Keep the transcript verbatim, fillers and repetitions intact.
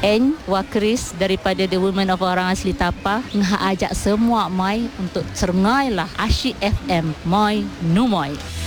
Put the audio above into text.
N Wakris daripada The Women of Orang Asli Tapa ngah ajak semua mai untuk serengai lah Asyik F M Moi Numoy.